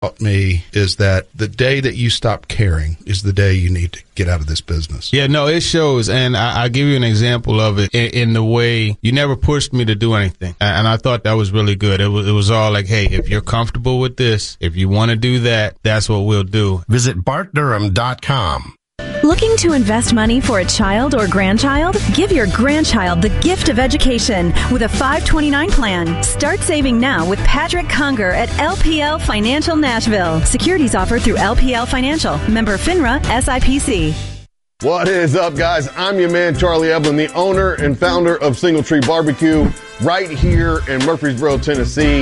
taught me is that the day that you stop caring is the day you need to get out of this business. Yeah, no, it shows. And I'll give you an example of it in the way you never pushed me to do anything. And I thought that was really good. It was all like, hey, if you're comfortable with this, if you want to do that, that's what we'll do. Visit BartDurham.com. Looking to invest money for a child or grandchild? Give your grandchild the gift of education with a 529 plan. Start saving now with Patrick Conger at LPL Financial Nashville. Securities offered through LPL Financial. Member FINRA SIPC. What is up, guys? I'm your man, Charlie Eblin, the owner and founder of Single Tree Barbecue right here in Murfreesboro, Tennessee,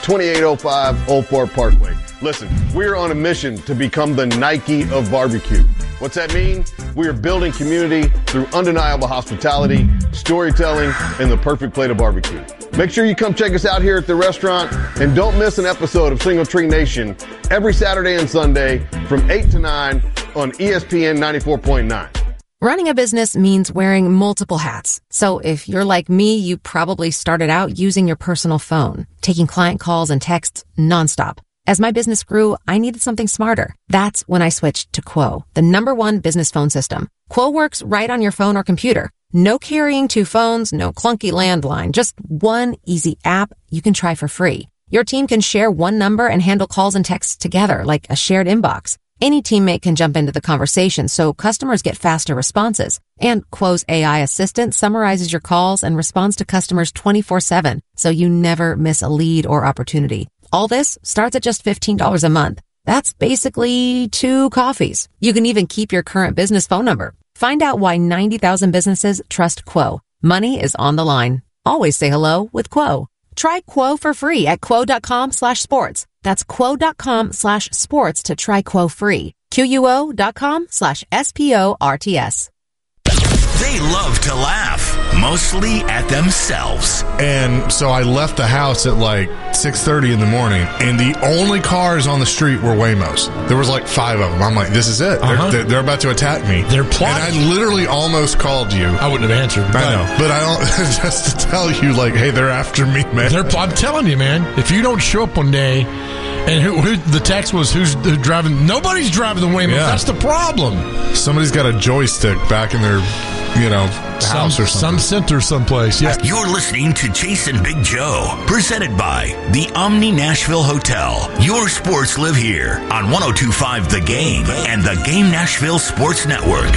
2805 Old Fort Parkway. Listen, we're on a mission to become the Nike of barbecue. What's that mean? We are building community through undeniable hospitality, storytelling, and the perfect plate of barbecue. Make sure you come check us out here at the restaurant, and don't miss an episode of Single Tree Nation every Saturday and Sunday from 8 to 9 on ESPN 94.9. Running a business means wearing multiple hats. So if you're like me, you probably started out using your personal phone, taking client calls and texts nonstop. As my business grew, I needed something smarter. That's when I switched to Quo, the #1 business phone system. Quo works right on your phone or computer. No carrying 2 phones, no clunky landline, just one easy app you can try for free. Your team can share one number and handle calls and texts together like a shared inbox. Any teammate can jump into the conversation, so customers get faster responses. And Quo's AI assistant summarizes your calls and responds to customers 24/7, so you never miss a lead or opportunity. All this starts at just $15 a month. That's basically 2 coffees. You can even keep your current business phone number. Find out why 90,000 businesses trust Quo. Money is on the line. Always say hello with Quo. Try Quo for free at quo.com/sports. That's quo.com/sports to try Quo free. QUO.com/SPORTS. They love to laugh, mostly at themselves. And so I left the house at like 6:30 in the morning, and the only cars on the street were Waymos. There was like 5 of them. I'm like, this is it. They're about to attack me. They're plotting. And I literally almost called you. I wouldn't have answered. I know. But I don't, just to tell you, like, hey, they're after me, man. I'm telling you, man, if you don't show up one day, and who the text was, who's driving? Nobody's driving the Waymo. Yeah. That's the problem. Somebody's got a joystick back in their, house or something. Some center someplace. Yeah. You're listening to Chasing Big Joe, presented by the Omni Nashville Hotel. Your sports live here on 102.5 The Game and the Game Nashville Sports Network.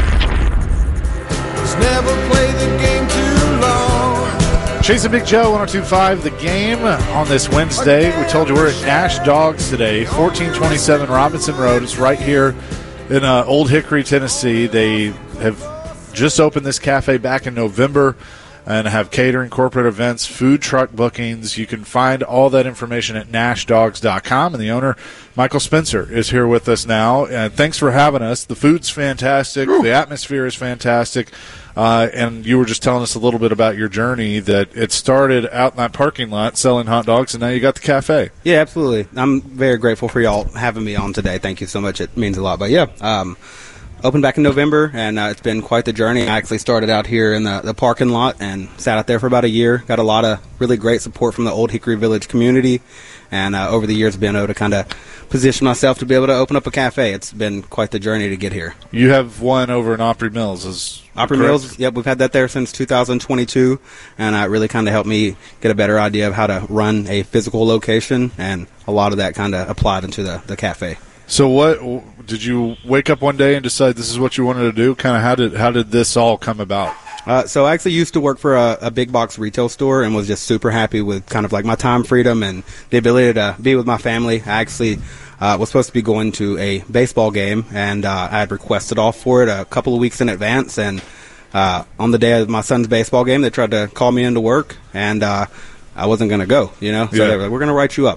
Let's never play the game too long. Chasing Big Joe, 102.5 The Game on this Wednesday. We told you we're at Nash Dogs today, 1427 Robinson Road. It's right here in Old Hickory, Tennessee. They have just opened this cafe back in November and have catering, corporate events, food truck bookings. You can find all that information at nashdogs.com. And the owner, Michael Spencer, is here with us now. And thanks for having us. The food's fantastic. The atmosphere is fantastic. And you were just telling us a little bit about your journey, that it started out in that parking lot selling hot dogs, and now you got the cafe. Yeah, absolutely. I'm very grateful for y'all having me on today. Thank you so much. It means a lot. But, yeah, opened back in November, and it's been quite the journey. I actually started out here in the parking lot and sat out there for about a year. Got a lot of really great support from the Old Hickory Village community, and over the years been able to kind of position myself to be able to open up a cafe. It's been quite the journey to get here. You have one over in Opry Mills. Opry Mills, yep, we've had that there since 2022, and it really kind of helped me get a better idea of how to run a physical location, and a lot of that kind of applied into the cafe. So what did you wake up one day and decide this is what you wanted to do? Kind of how did this all come about? So I actually used to work for a big box retail store and was just super happy with kind of like my time freedom and the ability to be with my family. I actually was supposed to be going to a baseball game, and I had requested off for it a couple of weeks in advance. And on the day of my son's baseball game, they tried to call me into work, and I wasn't going to go, So they were like, we're going to write you up.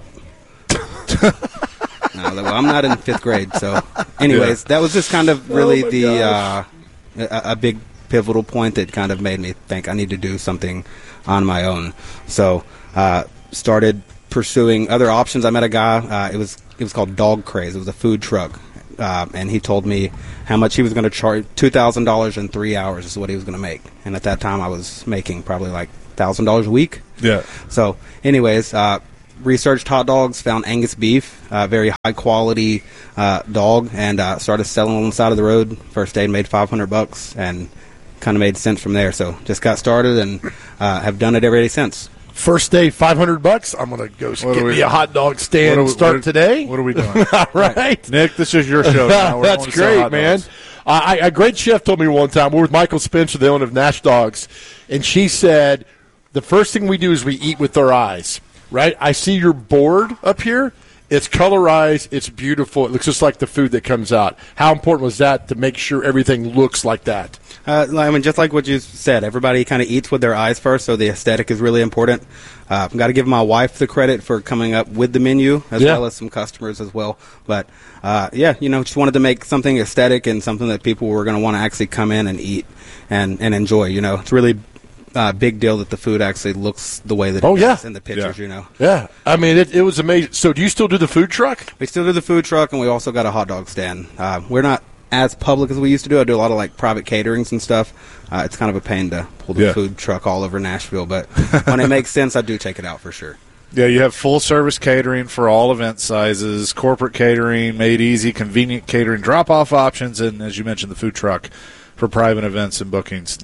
I was like, well, I'm not in 5th grade. So anyways, that was just kind of really a big pivotal point that kind of made me think I need to do something on my own. So started pursuing other options. I met a guy. It was called Dog Craze. It was a food truck. And he told me how much he was going to charge. $2,000 in 3 hours is what he was going to make. And at that time, I was making probably like $1,000 a week. Yeah. So anyways, researched hot dogs, found Angus beef, very high quality dog, and started selling on the side of the road. First day made $500, and kind of made sense from there. So just got started and have done it every day since. First day, $500. I'm going to go get me a hot dog stand and start today. What are we doing? All right. Nick, this is your show now. That's great, man. A great chef told me one time, we're with Michael Spencer, the owner of Nash Dogs, and she said, the first thing we do is we eat with our eyes, right? I see your board up here. It's colorized. It's beautiful. It looks just like the food that comes out. How important was that to make sure everything looks like that? I mean, just like what you said, everybody kind of eats with their eyes first, so the aesthetic is really important. I've got to give my wife the credit for coming up with the menu, as well as some customers as well. But, just wanted to make something aesthetic and something that people were going to want to actually come in and eat and enjoy. It's really big deal that the food actually looks the way that it does in the pictures, Yeah. I mean, it was amazing. So do you still do the food truck? We still do the food truck, and we also got a hot dog stand. We're not as public as we used to do. I do a lot of private caterings and stuff. It's kind of a pain to pull the food truck all over Nashville, but when it makes sense, I do take it out for sure. Yeah, you have full-service catering for all event sizes, corporate catering, made easy, convenient catering, drop-off options, and, as you mentioned, the food truck for private events and bookings.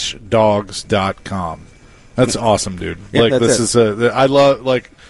NashDogs.com. That's awesome, dude. Yeah, I love,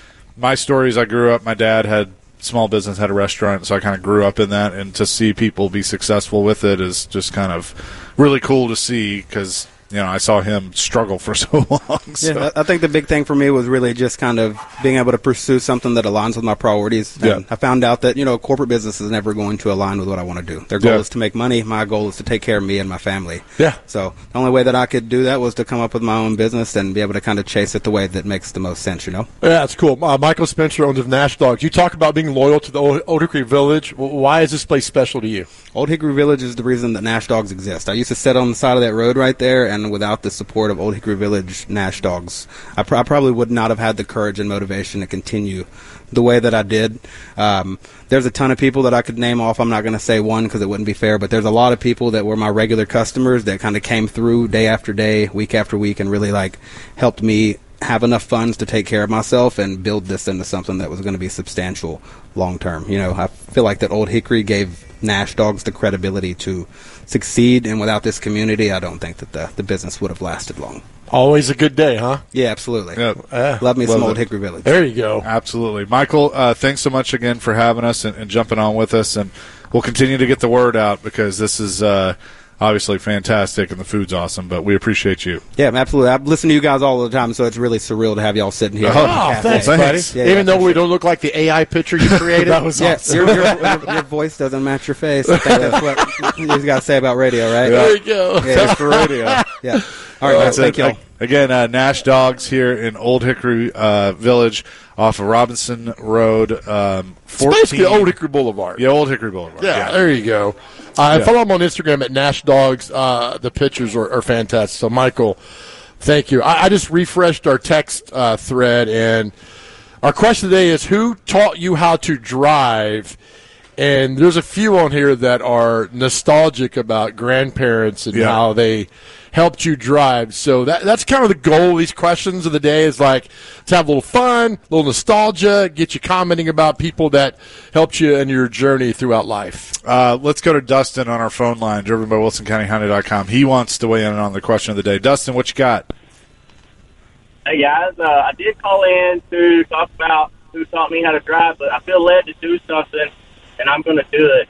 my stories. I grew up, my dad had small business, had a restaurant, so I kind of grew up in that, and to see people be successful with it is just kind of really cool to see, because I saw him struggle for so long. So. Yeah, I think the big thing for me was really just kind of being able to pursue something that aligns with my priorities. And I found out that, corporate business is never going to align with what I want to do. Their goal is to make money. My goal is to take care of me and my family. Yeah. So the only way that I could do that was to come up with my own business and be able to kind of chase it the way that makes the most sense, Yeah, that's cool. Michael Spencer owns of Nash Dogs. You talk about being loyal to the Old Hickory Village. Why is this place special to you? Old Hickory Village is the reason that Nash Dogs exist. I used to sit on the side of that road right there, and without the support of Old Hickory Village Nash Dogs, I probably would not have had the courage and motivation to continue the way that I did. There's a ton of people that I could name off. I'm not going to say one because it wouldn't be fair, but there's a lot of people that were my regular customers that kind of came through day after day, week after week, and really helped me have enough funds to take care of myself and build this into something that was going to be substantial long term. I feel like that Old Hickory gave Nash Dogs the credibility to succeed, and without this community, I don't think that the business would have lasted long. Always a good day, huh? Yeah, absolutely. Love me some Old Hickory Village. There you go. Absolutely. Michael, thanks so much again for having us and jumping on with us, and we'll continue to get the word out because this is obviously fantastic and the food's awesome, but we appreciate you. Yeah, absolutely. I listen to you guys all the time, so it's really surreal to have y'all sitting here. Oh, thanks, buddy. Yeah, even though we don't look like the AI picture you created. That was awesome. Your voice doesn't match your face. I think that's what you got to say about radio, right? There you go. Yeah. Just for radio. Yeah. All right, guys. Thank y'all. Again, Nash Dogs here in Old Hickory Village off of Robinson Road. 14. It's basically Old Hickory Boulevard. Yeah, Old Hickory Boulevard. Yeah, there you go. Follow them on Instagram at Nash Dogs. The pictures are fantastic. So, Michael, thank you. I just refreshed our text thread, and our question today is, who taught you how to drive? And there's a few on here that are nostalgic about grandparents and how they helped you drive. So that's kind of the goal of these questions of the day, is to have a little fun, a little nostalgia, get you commenting about people that helped you in your journey throughout life. Let's go to Dustin on our phone line, driven by WilsonCountyHonda.com. He wants to weigh in on the question of the day. Dustin, what you got? Hey, guys. I did call in to talk about who taught me how to drive, but I feel led to do something, and I'm going to do it.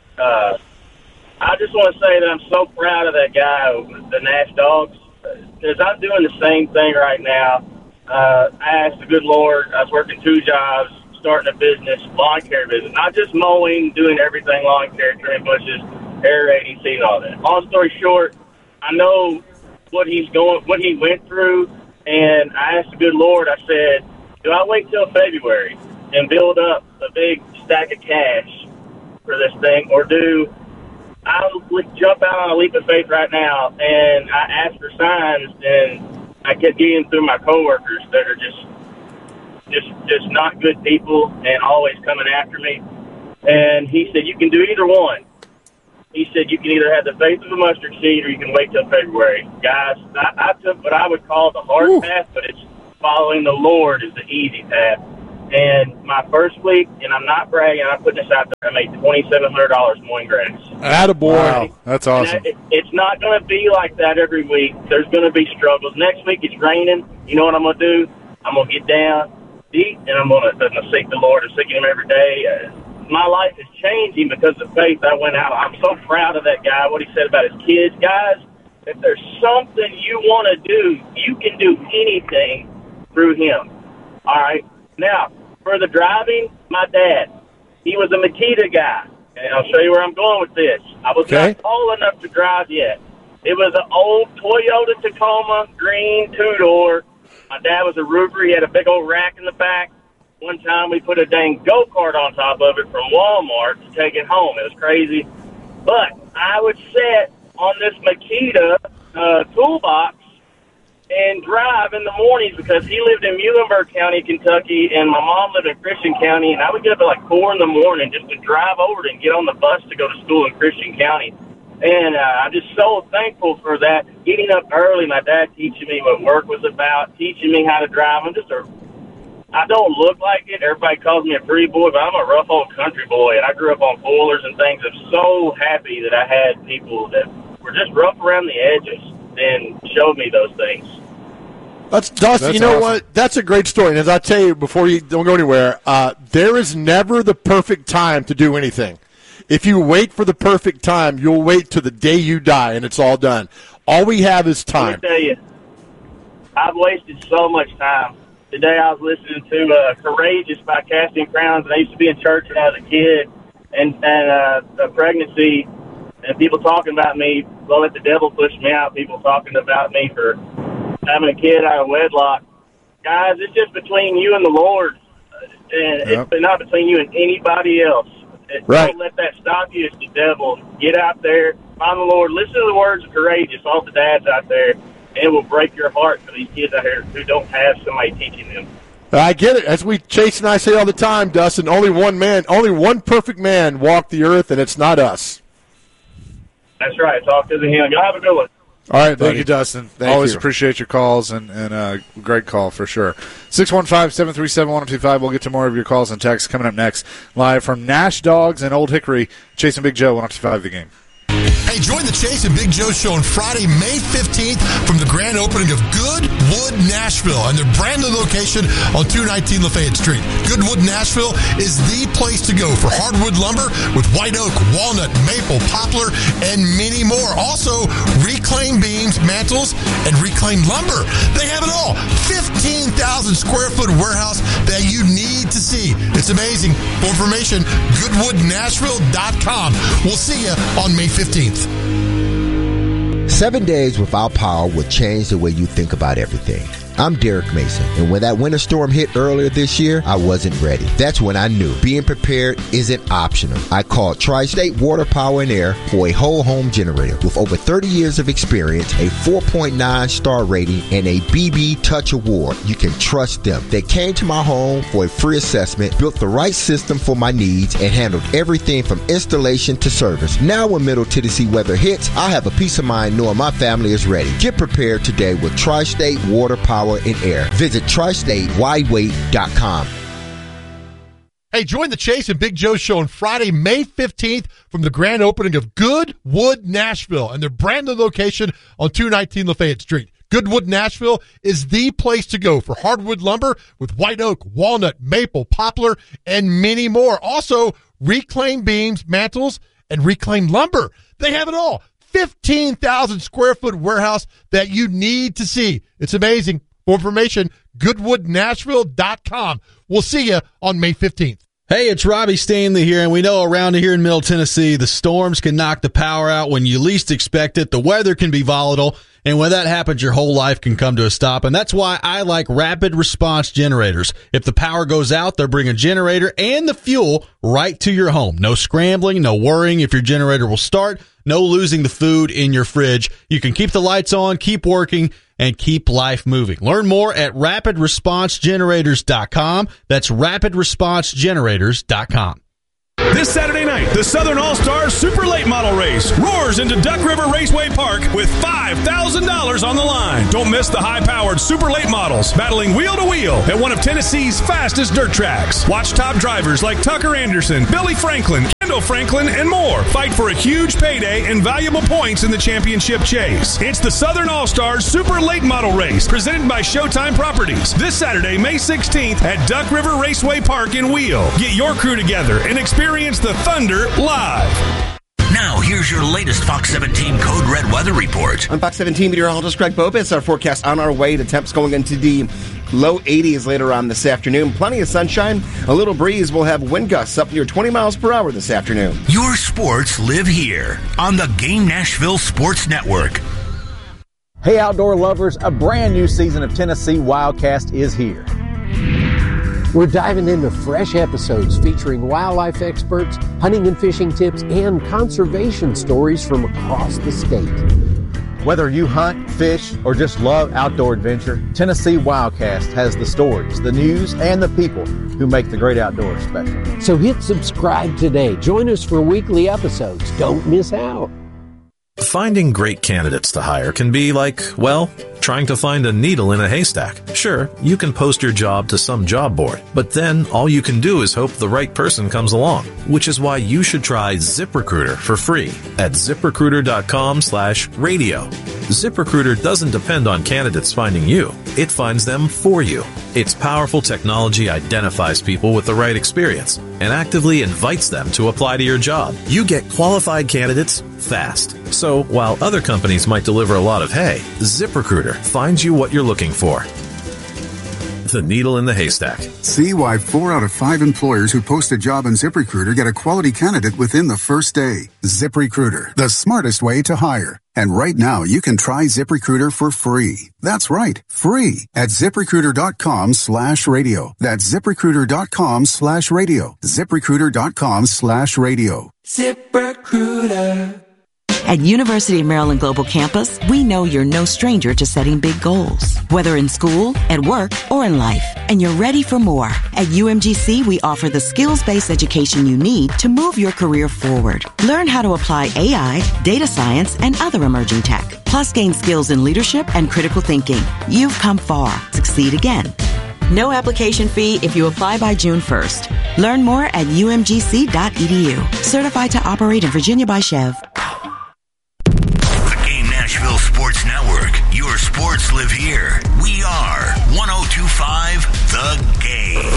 I just want to say that I'm so proud of that guy with the Nash Dogs, because I'm doing the same thing right now. I asked the good Lord. I was working 2 jobs, starting a business, lawn care business, not just mowing, doing everything, lawn care, trimming bushes, aerating, seed, all that. Long story short, I know what he went through, and I asked the good Lord, I said, do I wait till February and build up a big stack of cash for this thing, or do I jump out on a leap of faith right now? And I asked for signs, and I kept getting through my coworkers that are just not good people and always coming after me. And he said, you can do either one. He said, you can either have the faith of a mustard seed or you can wait till February. Guys, I took what I would call the hard path, but it's following the Lord is the easy path. And my first week, and I'm not bragging, I'm putting this out there, I made $2,700 mowing grass. Attaboy. Wow, that's awesome. It's not going to be like that every week. There's going to be struggles. Next week it's raining. You know what I'm going to do? I'm going to get down, eat, and I'm going to seek the Lord and seeking Him every day. My life is changing because of faith. I went out. I'm so proud of that guy, what he said about his kids. Guys, if there's something you want to do, you can do anything through Him. All right? Now, for the driving, my dad, he was a Makita guy. And I'll show you where I'm going with this. I was not old enough to drive yet. It was an old Toyota Tacoma, green, two-door. My dad was a roofer. He had a big old rack in the back. One time we put a dang go-kart on top of it from Walmart to take it home. It was crazy. But I would sit on this Makita toolbox and drive in the mornings because he lived in Muhlenberg County, Kentucky, and my mom lived in Christian County, and I would get up at like 4 in the morning just to drive over and get on the bus to go to school in Christian County. And I'm just so thankful for that. Getting up early, my dad teaching me what work was about, teaching me how to drive. I don't look like it. Everybody calls me a pretty boy, but I'm a rough old country boy, and I grew up on boilers and things. I'm so happy that I had people that were just rough around the edges and showed me those things. Dustin, you know awesome. What? That's a great story. And as I tell you before you don't go anywhere, there is never the perfect time to do anything. If you wait for the perfect time, you'll wait till the day you die, and it's all done. All we have is time. Let me tell you, I've wasted so much time. Today I was listening to Courageous by Casting Crowns, and I used to be in church when I was a kid, and a pregnancy, and people talking about me, don't let the devil push me out, people talking about me for having a kid out of wedlock. Guys, it's just between you and the Lord, and it's not between you and anybody else. Right. Don't let that stop you. It's the devil. Get out there, find the Lord, listen to the words of Courageous, all the dads out there, and it will break your heart for these kids out here who don't have somebody teaching them. I get it. As Chase and I say all the time, Dustin, only one perfect man walked the earth, and it's not us. That's right. Talk to him. Y'all have a good one. All right, thank you, Dustin. Always appreciate your calls, and great call for sure. 615-737-1025. We'll get to more of your calls and texts coming up next. Live from Nash Dogs and Old Hickory, Chase and Big Joe, 1025 The Game. Hey, join the Chase and Big Joe show on Friday, May 15th from the grand opening of Goodwood Nashville and their brand new location on 219 Lafayette Street. Goodwood Nashville is the place to go for hardwood lumber with white oak, walnut, maple, poplar, and many more. Also, reclaimed beams, mantles, and reclaimed lumber. They have it all. 15,000 square foot warehouse that you need to see. It's amazing. For information, goodwoodnashville.com. We'll see you on May 15th. 7 days without power will change the way you think about everything. I'm Derek Mason, and when that winter storm hit earlier this year, I wasn't ready. That's when I knew being prepared isn't optional. I called Tri-State Water, Power, and Air for a whole home generator. With over 30 years of experience, a 4.9 star rating, and a BB Touch Award, you can trust them. They came to my home for a free assessment, built the right system for my needs, and handled everything from installation to service. Now when Middle Tennessee weather hits, I have a peace of mind knowing my family is ready. Get prepared today with Tri-State Water, Power, and Air. Visit tristatewhywait.com. Hey, join the Chase and Big Joe show on Friday, May 15th from the grand opening of Goodwood Nashville and their brand new location on 219 Lafayette Street. Goodwood Nashville is the place to go for hardwood lumber with white oak, walnut, maple, poplar, and many more. Also, reclaimed beams, mantles, and reclaimed lumber. They have it all. 15,000 square foot warehouse that you need to see. It's amazing. For information, goodwoodnashville.com. We'll see you on May 15th. Hey, it's Robbie Stanley here, and we know around here in Middle Tennessee, the storms can knock the power out when you least expect it. The weather can be volatile, and when that happens, your whole life can come to a stop, and that's why I like rapid response generators. If the power goes out, they'll bring a generator and the fuel right to your home. No scrambling, no worrying if your generator will start, no losing the food in your fridge. You can keep the lights on, keep working, and keep life moving. Learn more at rapidresponsegenerators.com. That's rapidresponsegenerators.com. This Saturday night, the Southern All-Stars Super Late Model Race roars into Duck River Raceway Park with $5,000 on the line. Don't miss the high-powered Super Late Models battling wheel to wheel at one of Tennessee's fastest dirt tracks. Watch top drivers like Tucker Anderson, Billy Franklin, Kendall Franklin, and more fight for a huge payday and valuable points in the championship chase. It's the Southern All-Stars Super Late Model Race presented by Showtime Properties this Saturday, May 16th at Duck River Raceway Park in Wheel. Get your crew together and experience the Thunder live. Now, here's your latest Fox 17 Code Red weather report. I'm Fox 17 meteorologist Greg Bobis. Our forecast on our way to temps going into the low 80s later on this afternoon. Plenty of sunshine, a little breeze. We'll have wind gusts up near 20 miles per hour this afternoon. Your sports live here on the Game Nashville Sports Network. Hey, outdoor lovers, a brand new season of Tennessee Wildcast is here. We're diving into fresh episodes featuring wildlife experts, hunting and fishing tips, and conservation stories from across the state. Whether you hunt, fish, or just love outdoor adventure, Tennessee Wildcast has the stories, the news, and the people who make the great outdoors special. So hit subscribe today. Join us for weekly episodes. Don't miss out. Finding great candidates to hire can be like, well, trying to find a needle in a haystack. Sure, you can post your job to some job board, but then all you can do is hope the right person comes along, which is why you should try ZipRecruiter for free at ZipRecruiter.com/radio. ZipRecruiter doesn't depend on candidates finding you. It finds them for you. Its powerful technology identifies people with the right experience and actively invites them to apply to your job. You get qualified candidates fast. So while other companies might deliver a lot of hay, ZipRecruiter finds you what you're looking for. The needle in the haystack. See why 4 out of 5 employers who post a job on ZipRecruiter get a quality candidate within the first day. ZipRecruiter, the smartest way to hire. And right now, you can try ZipRecruiter for free. That's right, free at ZipRecruiter.com/radio. That's ZipRecruiter.com/radio. ZipRecruiter.com/radio. ZipRecruiter. At University of Maryland Global Campus, we know you're no stranger to setting big goals, whether in school, at work, or in life, and you're ready for more. At UMGC, we offer the skills-based education you need to move your career forward. Learn how to apply AI, data science, and other emerging tech, plus gain skills in leadership and critical thinking. You've come far. Succeed again. No application fee if you apply by June 1st. Learn more at umgc.edu. Certified to operate in Virginia by Chev. Nashville Sports Network. Your sports live here. We are 102.5 The Game.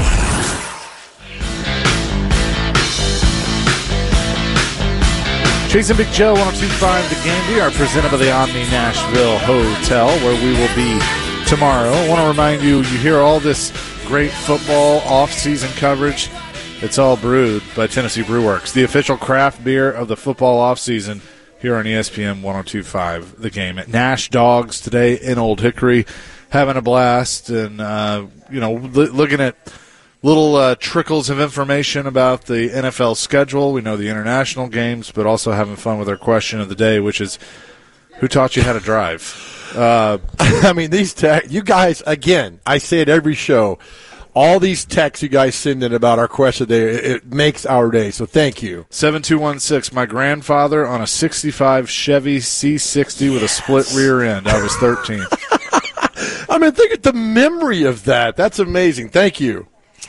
Chase and Big Joe, 102.5 The Game. We are presented by the Omni Nashville Hotel, where we will be tomorrow. I want to remind you, you hear all this great football off-season coverage. It's all brewed by Tennessee Brew Works, the official craft beer of the football off-season. Here on ESPN 102.5 The Game at Nash Dogs today in Old Hickory, having a blast and looking at little trickles of information about the NFL schedule. We know the international games, but also having fun with our question of the day, which is, who taught you how to drive? I mean, you guys, again, I say it every show. All these texts you guys send in about our question today, it makes our day, so thank you. 7216, my grandfather on a 65 Chevy C60 with a split rear end. I was 13. I mean, think of the memory of that. That's amazing. Thank you.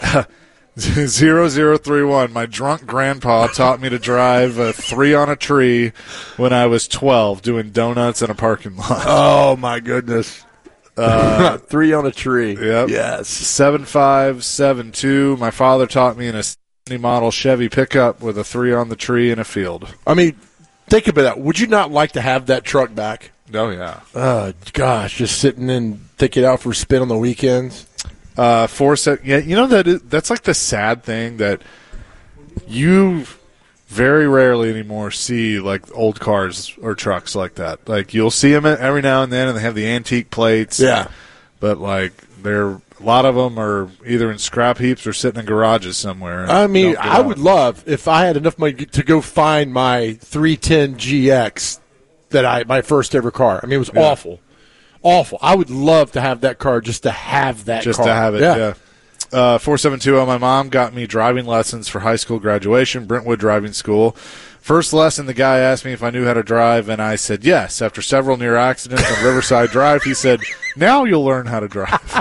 0031, my drunk grandpa taught me to drive a 3 on a tree when I was 12, doing donuts in a parking lot. Oh, my goodness. 3 on a tree. Yep. Yes. 7572. My father taught me in a 70 model Chevy pickup with a 3 on the tree in a field. I mean, think about that. Would you not like to have that truck back? Oh, yeah. Gosh, just sitting and take it out for a spin on the weekends. Yeah, that's like the sad thing that you very rarely anymore see like old cars or trucks like that. Like you'll see them every now and then, and they have the antique plates. Yeah, but like a lot of them are either in scrap heaps or sitting in garages somewhere. I mean, I would love if I had enough money to go find my 310 GX my first ever car. I mean, it was awful. I would love to have that car just to have that car. Just to have it, yeah. 4720, my mom got me driving lessons for high school graduation, Brentwood Driving School. First lesson, the guy asked me if I knew how to drive, and I said yes. After several near accidents on Riverside Drive, he said, now you'll learn how to drive.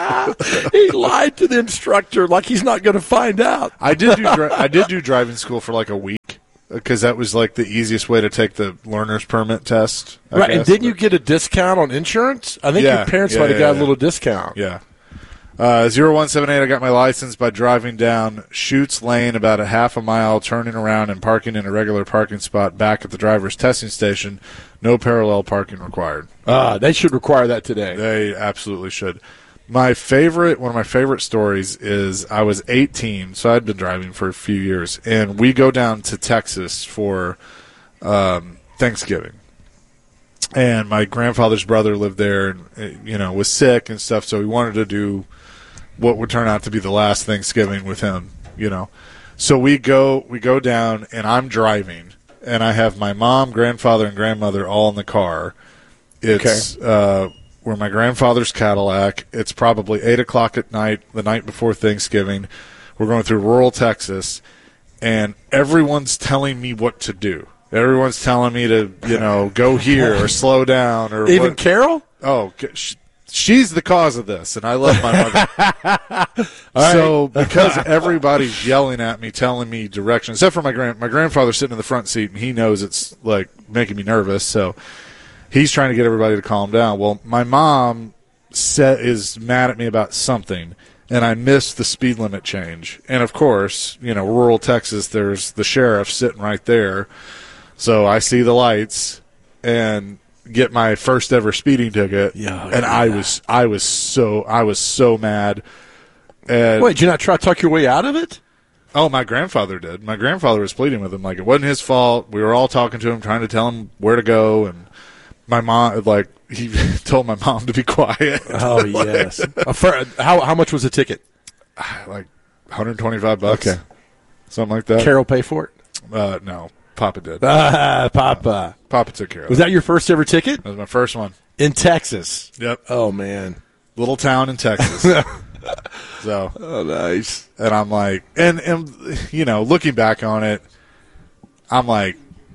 He lied to the instructor like he's not going to find out. I did do driving school for like a week because that was like the easiest way to take the learner's permit test. I Right, guess. and didn't you get a discount on insurance? I think your parents might have got a little discount. Yeah. 0178, I got my license by driving down Schutz Lane about a half a mile, turning around and parking in a regular parking spot back at the driver's testing station. No parallel parking required. They should require that today. They absolutely should. One of my favorite stories is I was 18, so I'd been driving for a few years, and we go down to Texas for Thanksgiving. And my grandfather's brother lived there and, was sick and stuff, so we wanted to do what would turn out to be the last Thanksgiving with him, So we go down, and I'm driving, and I have my mom, grandfather, and grandmother all in the car. It's we're my grandfather's Cadillac. It's probably 8 o'clock at night, the night before Thanksgiving. We're going through rural Texas, and everyone's telling me what to do. Everyone's telling me to, go here or slow down. Or even Carol? Oh, she's the cause of this, and I love my mother. So because everybody's yelling at me, telling me directions, except for my grandfather sitting in the front seat, and he knows it's, like, making me nervous, so he's trying to get everybody to calm down. Well, my mom is mad at me about something, and I missed the speed limit change. And, of course, rural Texas, there's the sheriff sitting right there. So I see the lights and get my first ever speeding ticket, and I was so mad. And wait, did you not try to talk your way out of it? Oh, my grandfather did. My grandfather was pleading with him like it wasn't his fault. We were all talking to him, trying to tell him where to go, and my mom, he told my mom to be quiet. Oh, yes. How much was the ticket? Like $125. Okay. Something like that. Carol pay for it? No. Papa did. Papa took care of it. Was that your first ever ticket? That was my first one. In Texas? Yep. Oh, man. Little town in Texas. So. Oh, nice. And I'm like, and looking back on it, I'm like,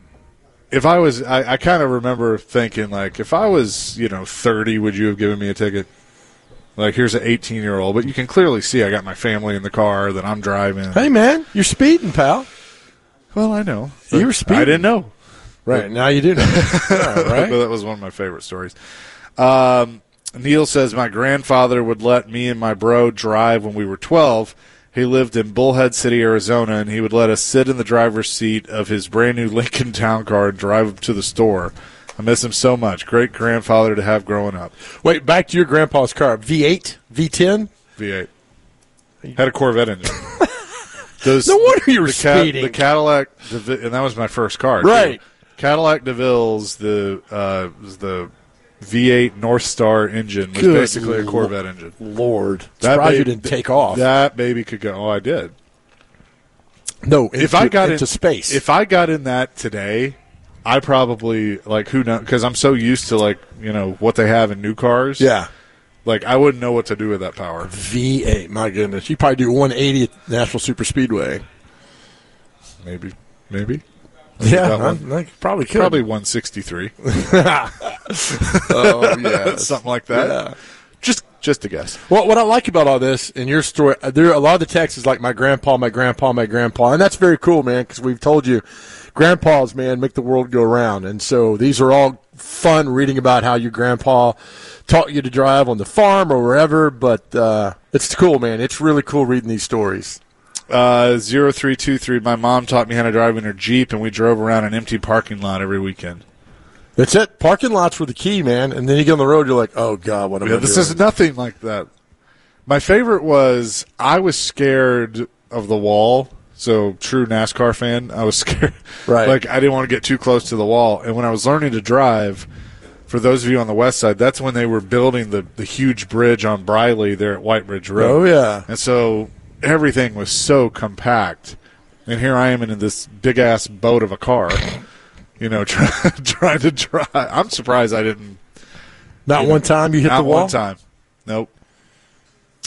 if I was, I kind of remember thinking, like, if I was, 30, would you have given me a ticket? Like, here's an 18-year-old. But you can clearly see I got my family in the car that I'm driving. Hey, man, you're speeding, pal. Well, I know. You were speeding. I didn't know. Right, now you do know. Right? But that was one of my favorite stories. Neil says, my grandfather would let me and my bro drive when we were 12. He lived in Bullhead City, Arizona, and he would let us sit in the driver's seat of his brand-new Lincoln Town Car and drive up to the store. I miss him so much. Great grandfather to have growing up. Wait, back to your grandpa's car. V8? V10? V8. Had a Corvette engine. No wonder you were speeding. The Cadillac, and that was my first car. Right. Too. Cadillac DeVille's, the V8 North Star engine was basically a Corvette engine. Lord. Surprised you didn't take off. That baby could go. Oh, I did. No, into space. If I got in that today, I probably, who knows, because I'm so used to, what they have in new cars. Yeah. I wouldn't know what to do with that power. V8, my goodness. You probably do 180 at National Super Speedway. Maybe. Yeah, I probably could. Probably 163. Oh, yeah. Something like that. Yeah. Just a guess. Well, what I like about all this in your story, there are a lot of the texts is like my grandpa, and that's very cool, man, because we've told you grandpas, man, make the world go round. And so these are all fun reading about how your grandpa taught you to drive on the farm or wherever, but it's cool, man. It's really cool reading these stories. 0323, my mom taught me how to drive in her Jeep, and we drove around an empty parking lot every weekend. That's it. Parking lots were the key, man. And then you get on the road, you're like, oh, God, what am I doing? This is nothing like that. My favorite was I was scared of the wall. So, true NASCAR fan, I was scared. Right. I didn't want to get too close to the wall. And when I was learning to drive, for those of you on the west side, that's when they were building the huge bridge on Briley there at White Ridge Road. Oh, yeah. And so everything was so compact. And here I am in this big-ass boat of a car, trying to drive. I'm surprised I didn't. Not one time you hit the wall? Not one time. Nope.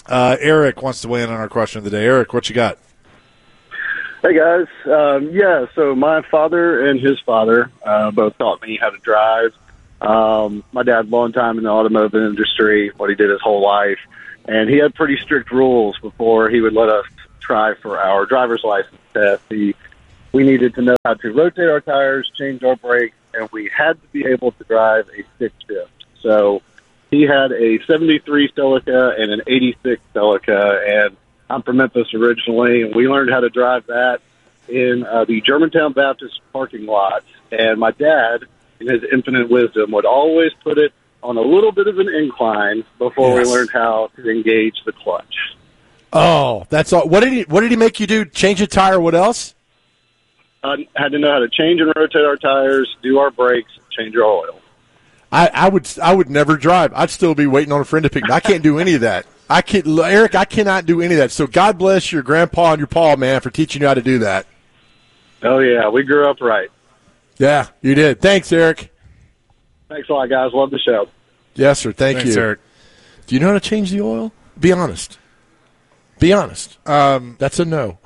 Eric wants to weigh in on our question of the day. Eric, what you got? Hey, guys. So my father and his father both taught me how to drive. My dad, long time in the automotive industry, what he did his whole life. And he had pretty strict rules before he would let us try for our driver's license test. We needed to know how to rotate our tires, change our brakes, and we had to be able to drive a stick shift. So he had a 73 Celica and an 86 Celica, and I'm from Memphis originally, and we learned how to drive that in the Germantown Baptist parking lot. And my dad, in his infinite wisdom, would always put it on a little bit of an incline before we learned how to engage the clutch. Oh, that's all. What did he make you do? Change a tire? What else? Had to know how to change and rotate our tires, do our brakes, change our oil. I would never drive. I'd still be waiting on a friend to pick me. I can't do any of that. Eric, I cannot do any of that. So God bless your grandpa and your pa, man, for teaching you how to do that. Oh, yeah. We grew up right. Yeah, you did. Thanks, Eric. Thanks a lot, guys. Love the show. Yes, sir. Thanks, you. Eric. Do you know how to change the oil? Be honest. Be honest. That's a no.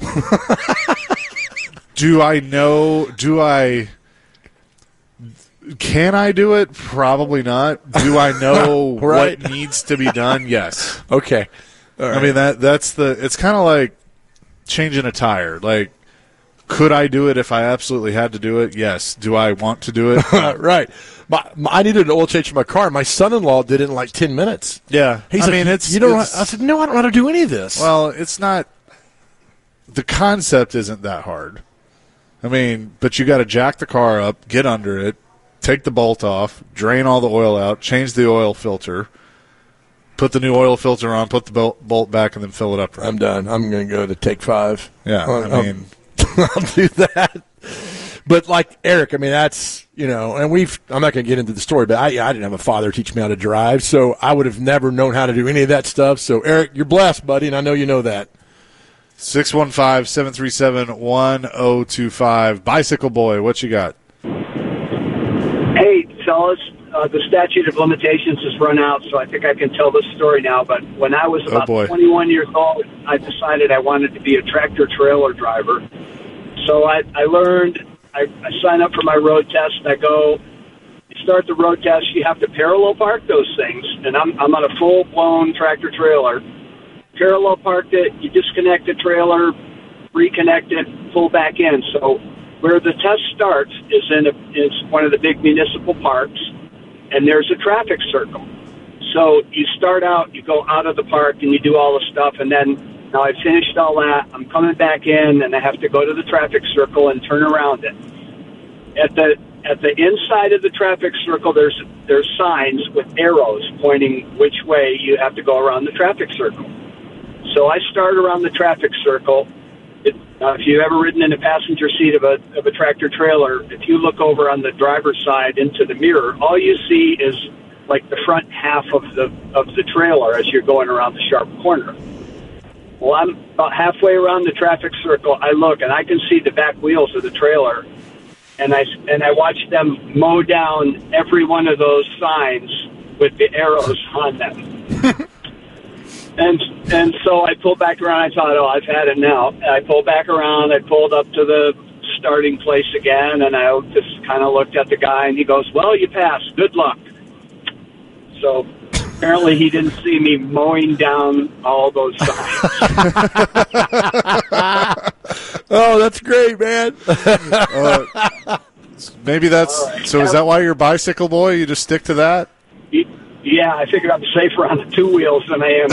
Do I know? Can I do it? Probably not. Do I know Right. what needs to be done? Yes. Okay. All right. I mean, it's kind of like changing a tire. Like, could I do it if I absolutely had to do it? Yes. Do I want to do it? Right. I needed an oil change in my car. My son-in-law did it in like 10 minutes. Yeah. He's like, I said, no, I don't know how to do any of this. Well, it's not. The concept isn't that hard. I mean, but you got to jack the car up, get under it, take the bolt off, drain all the oil out, change the oil filter, put the new oil filter on, put the bolt back, and then fill it up. Right. I'm done. I'm going to go to take 5. Yeah, I mean, I'll do that. But like Eric, I mean, that's, and I'm not going to get into the story, but I didn't have a father teach me how to drive, so I would have never known how to do any of that stuff. So Eric, you're blessed, buddy, and I know you know that. 615-737-1025. Bicycle Boy, what you got? Hey, fellas, the statute of limitations has run out, so I think I can tell this story now. But when I was about 21 years old, I decided I wanted to be a tractor-trailer driver. So I learned, I signed up for my road test. I go, you start the road test, you have to parallel park those things. And I'm on a full-blown tractor-trailer. Parallel parked it, you disconnect the trailer, reconnect it, pull back in. So where the test starts is one of the big municipal parks, and there's a traffic circle. So you start out, you go out of the park, and you do all the stuff, and then now I've finished all that. I'm coming back in, and I have to go to the traffic circle and turn around it. At the inside of the traffic circle, there's signs with arrows pointing which way you have to go around the traffic circle. So I start around the traffic circle. If you've ever ridden in the passenger seat of a tractor trailer, if you look over on the driver's side into the mirror, all you see is like the front half of the trailer as you're going around the sharp corner. Well, I'm about halfway around the traffic circle. I look and I can see the back wheels of the trailer, and I watch them mow down every one of those signs with the arrows on them. And so I pulled back around. I thought, I've had it now. I pulled back around. I pulled up to the starting place again, and I just kind of looked at the guy, and he goes, well, you passed. Good luck. So apparently he didn't see me mowing down all those signs. Oh, that's great, man. Maybe that's right. So is that why you're Bicycle Boy? You just stick to that? Yeah, I figured I'm safer on the 2 wheels than I am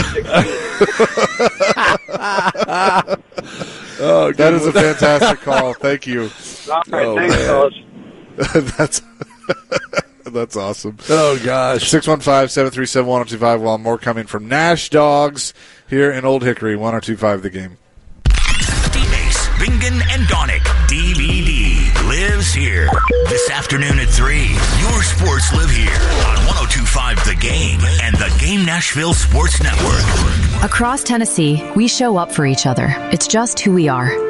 16. Oh, that is a fantastic call. Thank you. All right, thanks, fellas. That's awesome. Oh, gosh. 615-737-1025. While more coming from Nash Dogs here in Old Hickory. 1025 The Game. Ace, Bingen, and Donick. DVD lives here. This afternoon at 3. Your sports live here on 1025 The Game and the Game Nashville Sports Network. Across Tennessee, we show up for each other. It's just who we are.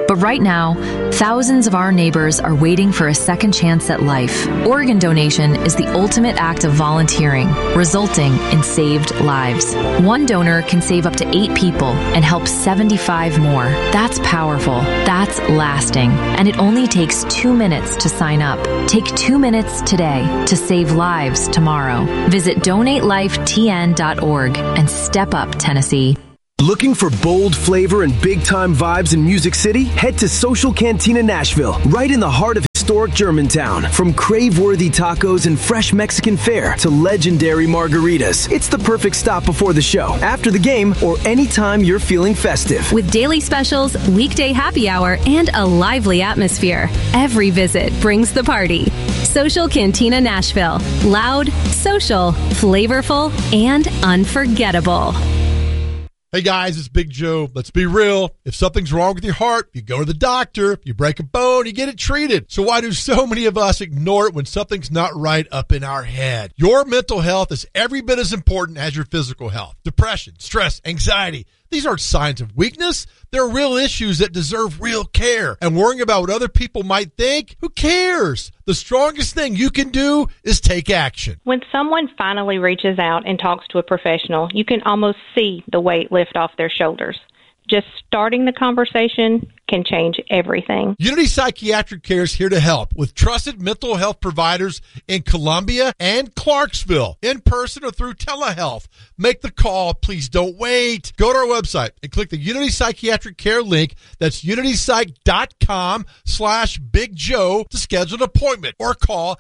But right now, thousands of our neighbors are waiting for a second chance at life. Organ donation is the ultimate act of volunteering, resulting in saved lives. One donor can save up to 8 people and help 75 more. That's powerful. That's lasting. And it only takes 2 minutes to sign up. Take 2 minutes today to save lives tomorrow. Visit donatelifetn.org and step up, Tennessee. Looking for bold flavor and big-time vibes in Music City? Head to Social Cantina Nashville, right in the heart of historic Germantown. From crave-worthy tacos and fresh Mexican fare to legendary margaritas, it's the perfect stop before the show, after the game, or anytime you're feeling festive. With daily specials, weekday happy hour, and a lively atmosphere, every visit brings the party. Social Cantina Nashville. Loud, social, flavorful, and unforgettable. Hey guys, it's Big Joe. Let's be real. If something's wrong with your heart, you go to the doctor. If you break a bone, you get it treated. So why do so many of us ignore it when something's not right up in our head? Your mental health is every bit as important as your physical health. Depression, stress, anxiety. These aren't signs of weakness. They're real issues that deserve real care. And worrying about what other people might think, who cares? The strongest thing you can do is take action. When someone finally reaches out and talks to a professional, you can almost see the weight lift off their shoulders. Just starting the conversation can change everything. Unity Psychiatric Care is here to help with trusted mental health providers in Columbia and Clarksville, in person or through telehealth. Make the call. Please don't wait. Go to our website and click the Unity Psychiatric Care link. That's unitypsych.com/Big Joe to schedule an appointment or call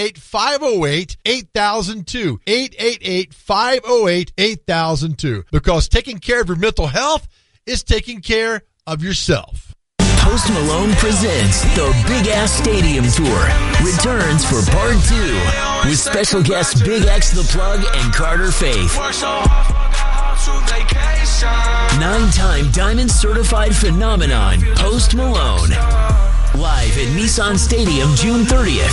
888-508-8002. 888-508-8002. Because taking care of your mental health is taking care of yourself. Post Malone presents the Big Ass Stadium Tour. Returns for Part 2 with special guests Big X The Plug and Carter Faith. 9-time Diamond Certified Phenomenon, Post Malone. Live at Nissan Stadium June 30th.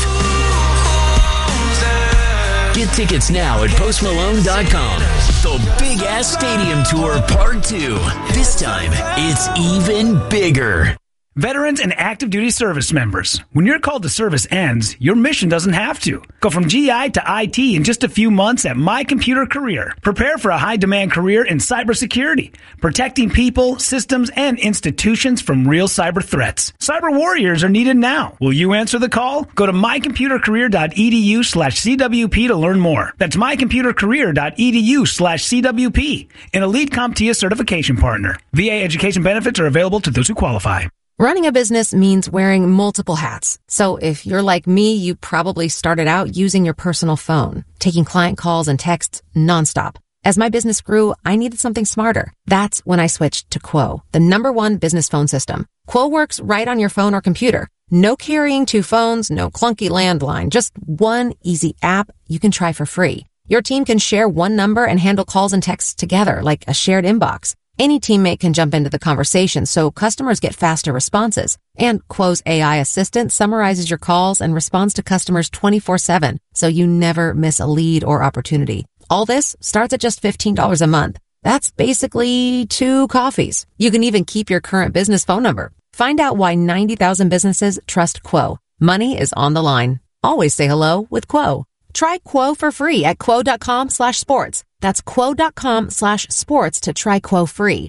Get tickets now at postmalone.com. The Big Ass Stadium Tour Part 2. This time, it's even bigger. Veterans and active duty service members. When your call to service ends, your mission doesn't have to. Go from GI to IT in just a few months at My Computer Career. Prepare for a high-demand career in cybersecurity, protecting people, systems, and institutions from real cyber threats. Cyber warriors are needed now. Will you answer the call? Go to mycomputercareer.edu/CWP to learn more. That's mycomputercareer.edu/CWP, an elite CompTIA certification partner. VA education benefits are available to those who qualify. Running a business means wearing multiple hats. So if you're like me, you probably started out using your personal phone, taking client calls and texts nonstop. As my business grew, I needed something smarter. That's when I switched to Quo, the #1 business phone system. Quo works right on your phone or computer. No carrying 2 phones, no clunky landline, just one easy app you can try for free. Your team can share one number and handle calls and texts together like a shared inbox. Any teammate can jump into the conversation, so customers get faster responses. And Quo's AI assistant summarizes your calls and responds to customers 24/7, so you never miss a lead or opportunity. All this starts at just $15 a month. That's basically 2 coffees. You can even keep your current business phone number. Find out why 90,000 businesses trust Quo. Money is on the line. Always say hello with Quo. Try Quo for free at quo.com/sports. That's quo.com/sports to try Quo free.